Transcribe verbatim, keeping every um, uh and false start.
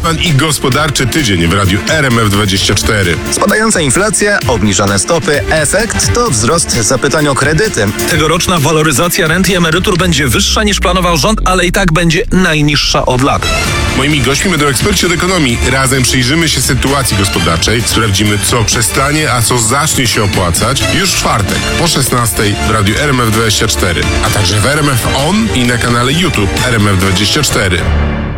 pan i gospodarczy tydzień w radiu R M F dwadzieścia cztery. Spadająca inflacja, obniżone stopy, efekt to wzrost zapytań o kredyty. Tegoroczna waloryzacja rent i emerytur będzie wyższa niż planował rząd, ale i tak będzie najniższa od lat. Moimi gośćmi będą eksperci od ekonomii. Razem przyjrzymy się sytuacji gospodarczej, sprawdzimy, co przestanie, a co zacznie się opłacać już w czwartek po szesnastej w radiu R M F dwadzieścia cztery, a także w R M F On i na kanale YouTube R M F dwadzieścia cztery.